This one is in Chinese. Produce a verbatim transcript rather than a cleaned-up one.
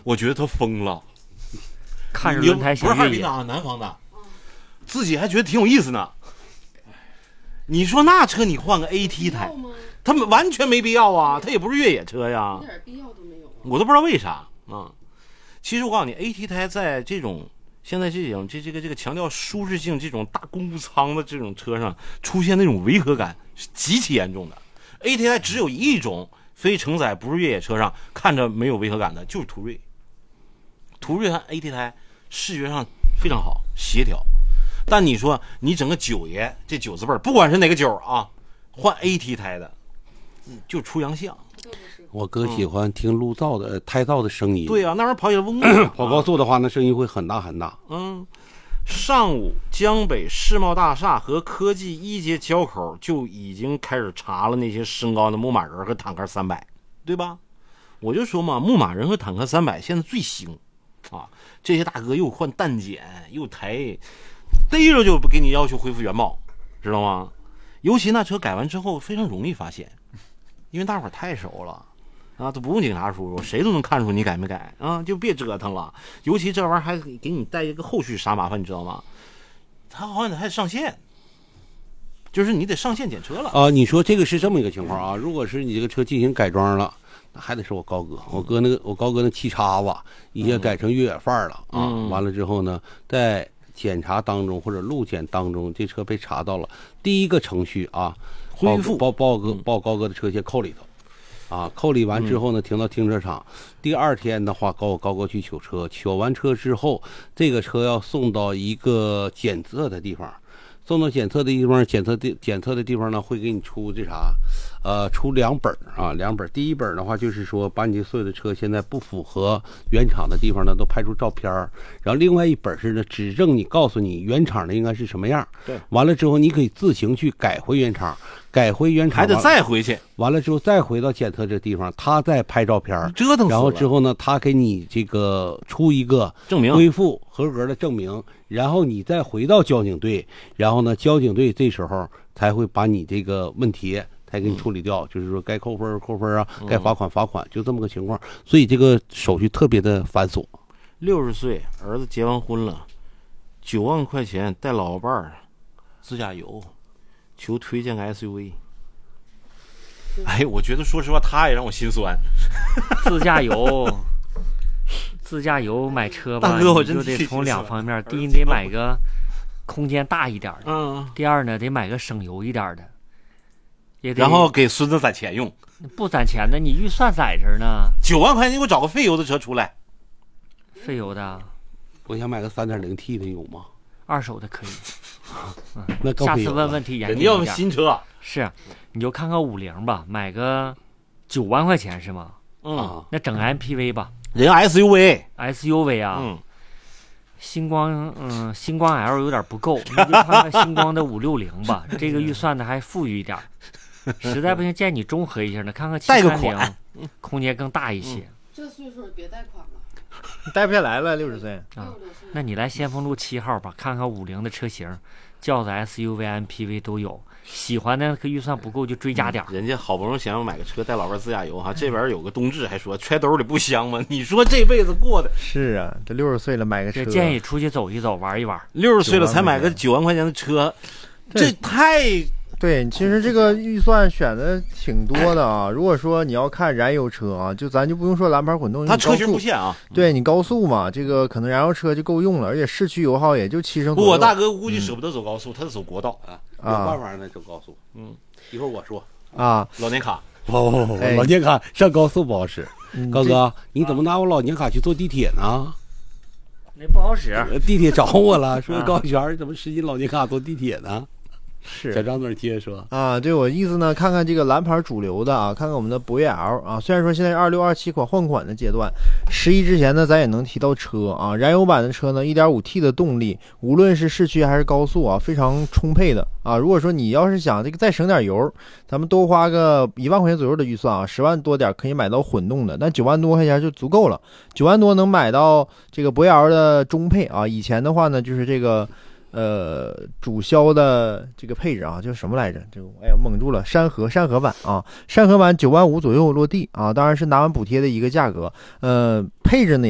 我觉得他疯了。 看着轮胎想越野， 啊，南方的，自己还觉得挺有意思呢。你说那车你换个 A T 胎，他们完全没必要啊，它也不是越野车呀， 一点必要都没有、啊。 我都不知道为啥啊。其实我告诉你 ，A T 胎在这种现在这种这这个这个强调舒适性这种大公务舱的这种车上出现那种违和感是极其严重的。A T 胎只有一种非承载不是越野车上看着没有违和感的，就是途锐。途锐和 A T 胎视觉上非常好，协调。但你说你整个九爷这九字辈不管是哪个九啊，换 A T 胎的，就出洋相。 我哥喜欢听路噪的、嗯、胎噪的声音。 对啊，那玩意儿跑起来嗡嗡。 跑高速的话，那声音会很大很大。 嗯，上午江北世贸大厦和科技一街交口就已经开始查了那些身高的牧马人和坦克三百，对吧？我就说嘛，牧马人和坦克三百现在最新啊，这些大哥又换蛋检又抬，逮着就不给你要求恢复原貌，知道吗？尤其那车改完之后非常容易发现，因为大伙儿太熟了。啊，都不用警察叔叔，谁都能看出你改没改啊！就别折腾了，尤其这玩意儿还给你带一个后续啥麻烦，你知道吗？他好像还得上线，就是你得上线检车了啊。你说这个是这么一个情况啊，如果是你这个车进行改装了，那还得是我高哥，我哥那个我高哥那气叉子已经改成越野范儿了啊。 嗯、 完了之后呢，在检查当中或者路检当中，这车被查到了，第一个程序啊， 恢复报报哥报高哥的车先扣里头。啊，扣理完之后呢，停到停车场。嗯、第二天的话，高我高哥去取车，取完车之后，这个车要送到一个检测的地方。送到检测的地方，检测的检测的地方呢，会给你出这啥，呃，出两本啊，两本。第一本的话就是说，把你所有的车现在不符合原厂的地方呢，都拍出照片。然后另外一本是呢，指正你，告诉你原厂的应该是什么样。 对。 完了之后，你可以自行去改回原厂。改回原厂还得再回去， 完了之后再回到检测这地方，他再拍照片， 折腾死了。 然后之后呢，他给你这个出一个证明， 恢复合格的证明，然后你再回到交警队，然后呢，交警队这时候才会把你这个问题才给你处理掉，嗯、就是说该扣分扣分啊，该罚款罚款，就这么个情况。所以这个手续特别的繁琐。 六十岁儿子结完婚了，九万块钱带老伴儿自驾游。求推荐个 S U V。 哎，我觉得说实话，他也让我心酸。 自驾游，自驾游买车吧， 大哥，我真就得从两方面：第一，你得买个空间大一点的； 嗯， 第二呢，得买个省油一点的。也得然后给孙子攒钱用。 不攒钱的，你预算在这儿呢。 九万块钱，你给我找个费油的车出来。 费油的， 我想买个 三点零 T 的有吗？ 二手的可以。 嗯、那下次问问题严谨一点。 人家要新车是，你就看看五菱吧，买个九万块钱是吗？ 嗯， 那整 M P V 吧。 人家 S U V，S U V 啊， 嗯， 星光，嗯，星光 L 有点不够，你就看看星光的五六零吧，这个预算呢还富裕一点，实在不行建议你综合一下呢，看看七三零，空间更大一些。 嗯、这岁数别贷款了。 贷不下来了，六十岁啊，那你来先锋路七号吧，看看五菱的车型，轿子 S U V、M P V 都有。喜欢的可预算不够就追加点、 嗯。人家好不容易想要买个车带老伴自驾游哈，这边有个冬至还说揣兜里不香吗？你说这辈子过的是啊，这六十岁了买个车， 建议出去走一走玩一玩。 六十岁了才买个九万块钱的车，这太。 对，其实这个预算选的挺多的啊。如果说你要看燃油车啊，就咱就不用说蓝牌混动， 它车型不限啊。 对你高速嘛，这个可能燃油车就够用了，而且市区油耗也就七升左右。 我大哥估计舍不得走高速，嗯、他是走国道啊，有办法呢走高速。嗯，一会儿我说啊， 老年卡哦，哎、老年卡上高速不好使。嗯、高哥，你怎么拿我老年卡去坐地铁呢？ 那不好使， 地铁找我了，说高璇怎么实际老年卡坐地铁呢？ 是小张总接着说啊，对我意思呢，看看这个蓝牌主流的啊，看看我们的博越 L 啊，虽然说现在是二六二七款换款的阶段，十一之前呢，咱也能提到车啊，燃油版的车呢 一点五 T 的动力，无论是市区还是高速啊，非常充沛的啊。如果说你要是想这个再省点油，咱们多花个一万块钱左右的预算啊，十万多点可以买到混动的，但九万多块钱就足够了，九万多能买到这个博越 L 的中配啊。以前的话呢，就是这个。呃，主销的这个配置啊，叫什么来着？这个哎呀，蒙住了。山河山河版啊，山河版九万五左右落地啊，当然是拿完补贴的一个价格。呃，配置呢也。